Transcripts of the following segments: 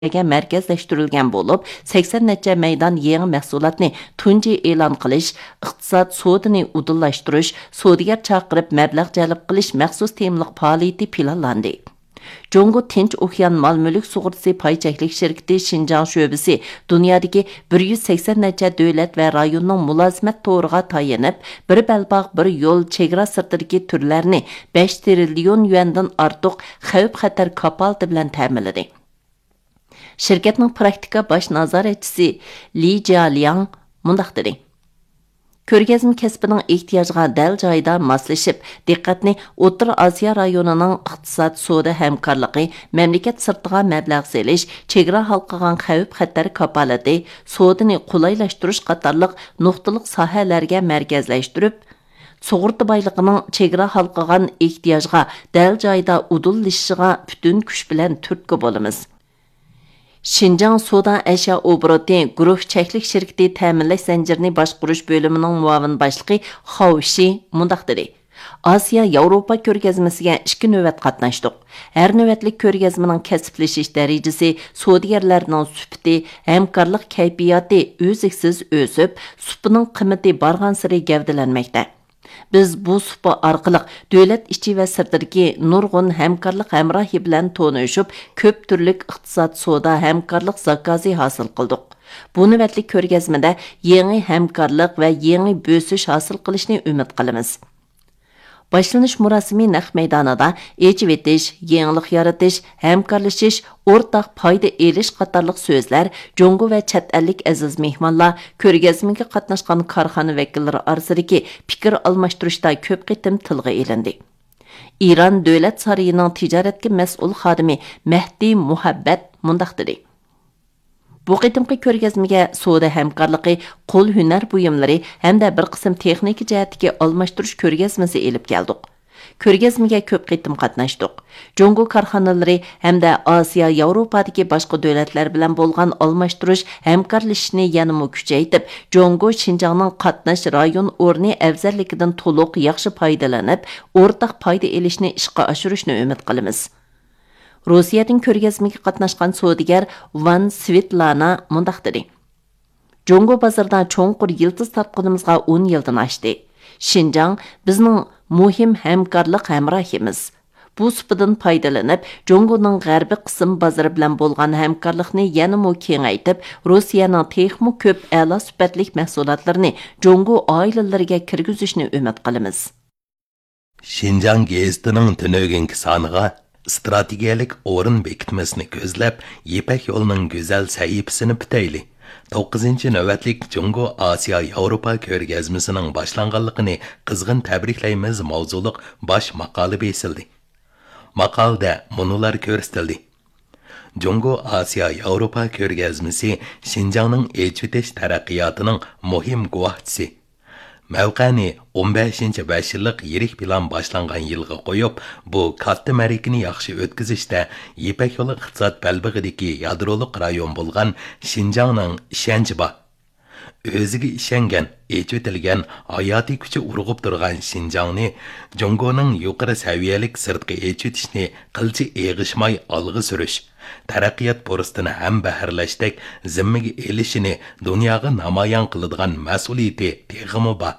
mərkəzləşdirilgan bo'lib, 80 necha meydan yangi mahsulotni tunji e'lon qilish, iqtisod sodini udullashtirish, sodigar chaqirib mablag' jalb qilish maxsus temliq faoliyati planlandi. Jongo Tinch Okean Mal-Mülk Sug'urtasi pay cheklik shirkati Xinjiang sho'basi dunyodagi 180 necha davlat va rayonning mulozimat to'riga tayanib, bir balbaq bir yo'l chegara sirtidagi turlarni 5 trillion yuandan ortiq xavf-xatar kapolati bilan ta'minladi. Şirketning praktika baş nazoratchisi Li Jialiang mundaq dedi. Ko'rgazma kasbining ehtiyojiga dal joyida moslashib, diqqatni O'rta Osiyo rayonining iqtisod, savdo hamkorligi, mamlakat sirtiga mablag' selish, chegara halqigan xavf-xatar kapolati, savdoni qulaylashtirish qatorliq nuqtaliq sohalarga markazlashtirib, sug'urta boyligining chegara halqigan ehtiyojiga dal joyida udullashishiga butun kuch bilan turtki bo'lamiz. Xinjiang Soda Ashyo Obroti guruh cheklik shirkati ta'minlash zanjirini boshqarish bo'limining muavin boshlig'i Hao Shi mundaq dedi. Osiyo Yevropa ko'rgazmasiga 2 navbat qatnashdik. Har navbatlik ko'rgazmaning kasblashish darajasi, savdogarlarning sufati, hamkorlik kayfiyati o'ziksiz o'sib, supining qiymati bargan sari gavdalanmoqda. Biz bu supa orqali davlat ichi va sirtidagi nurg'un hamkorlik hamrohi bilan tanishib, ko'p turlik iqtisod savdo hamkorlik zakozi hosil qildik. Bu navbatlik ko'rgazmada yangi hamkorlik va yangi bo'sish hosil qilishni umid qilamiz. Başlanış murasimi naq maydonida echib etish, yangilik yaratish, hamkorlashish, o'rtaq foyda elish qatorliq so'zlar, Jongo va chet ellik aziz mehmonlar, ko'rgazmaga qatnashgan korxona vakillari orasidagi fikr almashtirishda ko'p qitim tilga elindi. İran davlat sarayining tijoratga mas'ul xodimi Mahdi Muhabbat mundaq dedi. Bu qitimqi ko'rgazmaga savdo hamkorligi, qo'l hunar buyumlari hamda bir qism texnika jihatdagi almashtirish ko'rgazmasi elib keldik. Ko'rgazmaga ko'p qitim qatnashdik. Jongo korxonalari hamda Osiyo, Yevropadagi boshqa davlatlar bilan bo'lgan almashtirish hamkorlashishni yanada kuchaytirib, Jongo Xinjiangning qatnash rayon o'rni afzalligidan to'liq yaxshi foydalanib, o'rtaq foyda elishni ishga oshirishni umid qilamiz. Rossiyadan ko'rgazmaga qatnashgan savdogar Van Svetlana mundaq dedi. Jongo bozorida cho'nqur yildiz topqinimizga 10 yildan oshdi. Xinjiang bizning muhim hamkorlik hamrohimiz. Bu supidan foydalanib, Jongoning g'arbiy qism bozori bilan bo'lgan hamkorlikni yanada kengaytirib, Rossiyaning texmo ko'p a'lo sifatli mahsulotlarini Jongo oilalariga kirgizishni umid qilamiz. Xinjiang gezitining tunögenki soniga strategiyalik o'rin bekitmasini ko'zlab, Yepak yo'lining go'zal sahifasini bitayli. 9-navbatlik Jongo Osiyo Yevropa ko'rgazmasining boshlanganligini qizg'in tabriklaymiz mavzuliq bosh maqola besildi. Maqolada munolar ko'rsatildi. Jongo Osiyo Yevropa ko'rgazmasi Xinjiangning echitish taraqqiyotining muhim guvohchisi. Mavqani 15-5 yillik yirik plan boshlangan yilga qo'yib, bu katta ma'rikani yaxshi o'tkazishda Yepak yo'li iqtisod balbig'idagi yadroliq rayon bo'lgan Xinjiangning ishonchi bor. O'ziga ishongan, echitilgan, hayotiy kuchi urg'ib turgan Xinjiangni Jongoning yuqori saviyalik sirtqi echitishni qilchi eg'ishmay olg'a surish, taraqqiyot fursatini ham baharlashdak zimmiga elishini dunyoga namoyon qiladigan mas'uliyati teg'imi bor.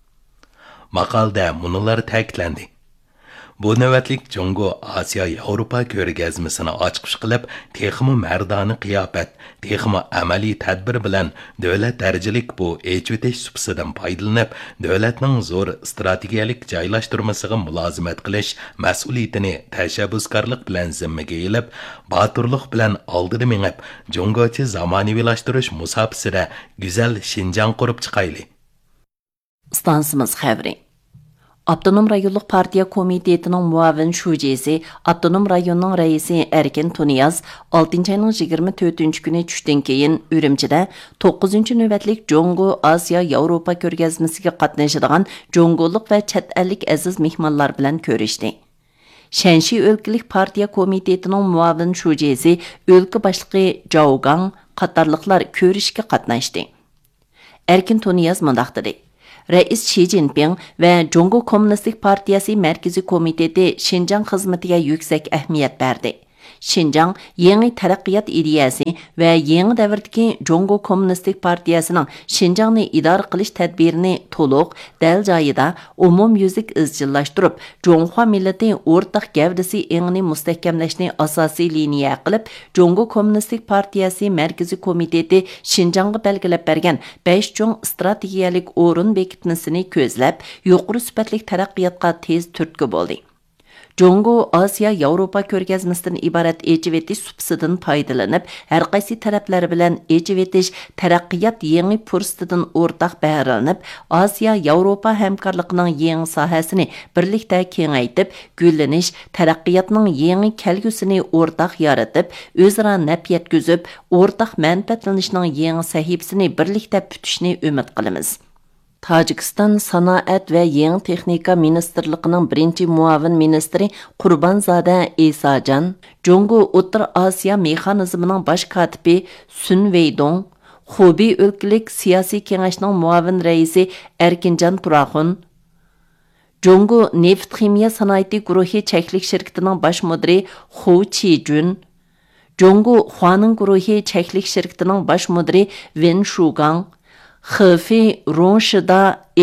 Maqolda munolar ta'kidlandi. Bu navbatlik Jongo Osiyo Yevropa ko'rgazmasini ochqish qilib, texmi mardona qiyofat, texmi amaliy tadbir bilan davlat darajalik bu echitish supsidan foydalanib, davlatning zo'r strategiyalik joylashtirmasiga mulozimat qilish mas'uliyatini tashabbuskorlik bilan zimmaga olib, boturlik bilan oldida mengib, Jongochi zamonaviylashtirish musofasida go'zal Xinjiang qurib chiqayli. Stansimiz xabari. Abdunum rayonluq partiya komitetining muavin shujisi, Abdunum rayonning raisi Erkin Tuniyaz 6-ayning 24-kuni tushdan keyin Urumchida 9-navbatlik Jongo Osiyo Yevropa ko'rgazmasiga qatnashadigan Jongoliq va chet ellik aziz mehmonlar bilan ko'rishdi. Shanxi o'lkalik partiya komitetining muavin shujisi, o'lka boshlig'i Jaugang qatorliqlar ko'rishga qatnashdi. Erkin Tuniyaz mundaq dedi. Rais Xi Jinping va Jongo Kommunistik partiyasi Markaziy komiteti Xinjiang xizmatiga yuksak ahamiyat berdi. Şinjan yeni taraqqiyat ideyasi və yeni davrdagi Jongo Kommunistik Partiyasının Şinjanni idora qilish tadbirini to'liq, dal joyida umumyuzlik izchillashtirib, Jonghua millati o'rtaq gavdasi engini mustahkamlashni asosiy liniya qilib, Jongo Kommunistik Partiyasi Markaziy komiteti Şinjanga belgilab bergan 5 cho'ng strategiyalik o'rin bekitmasini ko'zlab, yuqori sifatli taraqqiyotga tez turtki bo'ldi. Jongo Asiya Yevropa ko'rgazmasidan iborat ejivetish subsididan foydalanib, har qaysi taraflar bilan ejivetish taraqqiyot yangi fursatidan o'rtaq bahralanib, Asiya Yevropa hamkorligining yangi sohasini birlikda kengaytib, gullanish taraqqiyotning yangi kelgusini o'rtaq yaratib, o'zaro naf yetkazib, o'rtaq manfaatlanishning yangi sahifasini birlikda putishni umid qilamiz. Tajikistan Sanoat va Yangi texnika ministerligining birinchi muavin ministri Qurbonzoda Esajan, Jongo O'rta Osiyo mexanizmining bosh katibi Sun Weidong, Xubey o'lkalik siyosiy kengashining muavin raisi Erkinjon Turaxun, Jongo Neft ximiya sanoati guruhi cheklik shirkatining bosh mudiri Hu Chijun, Jongo Huaning guruhi cheklik shirkatining bosh mudiri Wen Shugang, Xefi Ronshida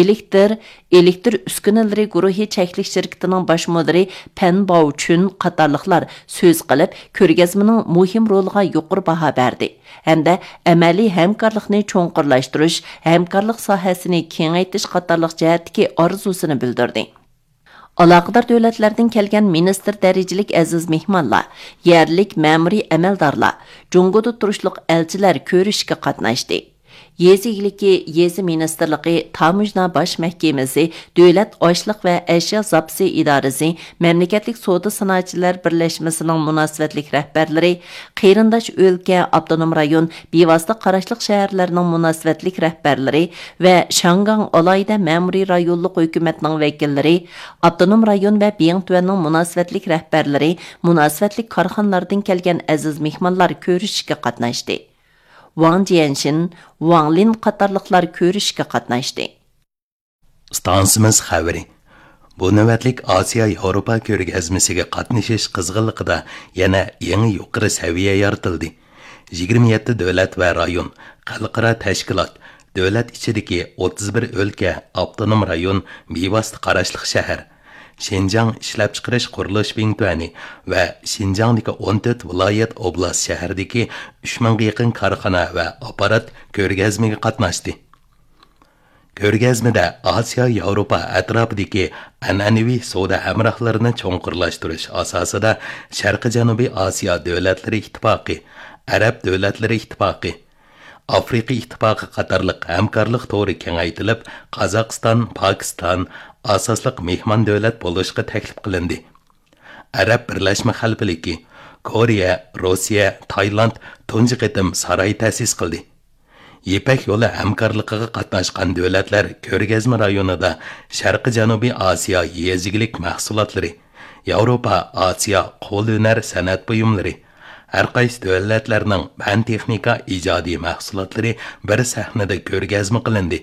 elektr uskunaları guruhi cheklik shirkatining bosh mudiri Pan Baochun qatorliqlar so'z qilib, ko'rgazmaning muhim roliga yuqori baho berdi. Hamda amaliy hamkorlikni cho'nqurlashtirish, hamkorlik sohasini kengaytirish qatorliq jihatdagi orzusini bildirdi. Aloqador davlatlardan kelgan ministr darajalik aziz mehmonlar, yerlik ma'muriy amaldorlar, Jongoda turishliq elchilar ko'rishga qatnashdi. Yezigliki Yezi Ministerligi, Tamujna Baş Mahkemasi, Davlat Oshliq va Ashyo Zapsi idorasi, Mamlakatlik Savdo sanoatchilar birlashmasining munosabatlik rahbarlari, Qeyrindosh o'lka, Avtonom rayon, bevosita qarashliq shaharlarining munosabatlik rahbarlari va Shangang alohida ma'muriy rayonlik hukumatning vakillari, Avtonom rayon va Biyangtuanning munosabatlik rahbarlari, munosabatlik korxonalardan kelgan aziz mehmonlar ko'rishishga qatnashdi. Wang Jianshin, Wang Lin qatorliqlar ko'rishga qatnashdi. Stansimiz xabari. Bu navbatlik Osiyo Yevropa ko'rgazmasiga qatnashish qizg'inligida yana yangi yuqori saviya yaratildi. 27 davlat va rayon, xalqaro tashkilot, davlat ichidagi 31 o'lka, avtonom rayon, bevosita qarashliq shahar, Şinjan ishlab chiqarish qurilish bingtuani va Şinjandagi 14 viloyat oblast shahardagi 3000 ga yaqin korxona va apparat ko'rgazmaga qatnashdi. Ko'rgazmada Osiyo Yevropa atrofidagi an'anaviy savdo hamrohlarini cho'nqurlashtirish asosida Sharqi Janubiy Osiyo davlatlari ittifoqi, Arab davlatlari ittifoqi, Afrika ittifoqi qatorliq hamkorlik to'g'ri kengaytirilib, Qozog'iston, Pokiston asosliq mehmon davlat bo'lishga taklif qilindi. Arab Birlashma Xalqligi, Koreya, Rossiya, Tailand tunji qitim saroy ta'sis qildi. Ipak yo'li hamkorligiga qatnashgan davlatlar ko'rgazma rayonida Sharqi Janubiy Osiyo yezigilik mahsulotlari, Yevropa, Osiyo qo'l hunar san'at buyumlari, har qaysi davlatlarning fan texnika ijodiy mahsulotlari bir sahnada ko'rgazma qilindi.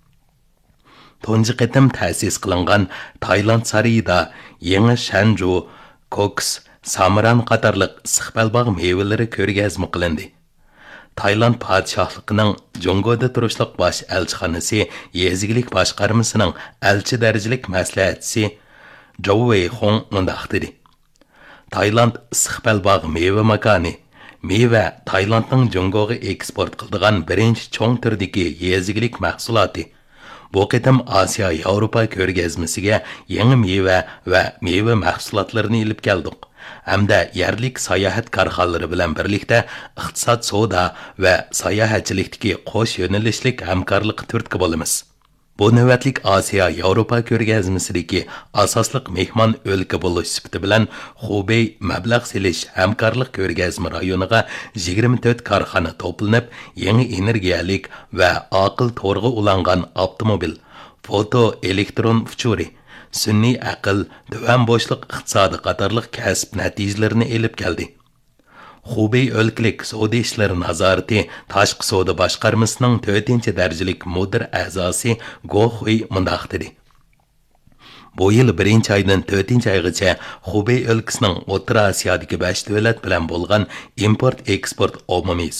Tunji qitim ta'sis qilingan Tailand sarayida yangi Shanju, Koks, Samran qatorliq issiqbalbog' mevalari ko'rgazma qilindi. Tailand podshohligining Jongoda turishliq bosh elchixonasi yezigilik boshqarmasining elchi darajalik maslahatchisi Zhou Weihong mundaq dedi. Tailand issiqbalbog' meva makoni. Meva Tailandning Jongoga eksport qiladigan birinchi cho'ng turdagi yezigilik mahsuloti. Bu qitim Osiyo Yevropa ko'rgazmasiga yangi meva va meva mahsulotlarini ilib keldik. Hamda yerlik sayohat korxonalari bilan birlikda iqtisod, savdo va sayohatchilikdagi qo'sh yo'nalishlik hamkorlik turtki bo'lamiz. Bu navbatlik Osiyo Yevropa ko'rgazmasidagi asosliq mehmon o'lka bo'lish sifati bilan Xubey mablag' selish hamkorlik ko'rgazma rayoniga 24 korxona to'planib, yangi energiyalik va aql to'rg'i ulangan avtomobil, foto elektron uchuri, sun'iy aql, tuvan bo'shliq iqtisodi qatorliq kasb natijalarini elib keldi. Xubey o'lkalik savdo ishlari nazorati tashqi savdo boshqarmasining 4-darajalik mudir a'zosi Go Hui mundaq dedi. Bu yil 1-oydan 4-oygacha Xubey o'lkasining O'rta Osiyodagi 5 davlat bilan bo'lgan import-eksport umumiy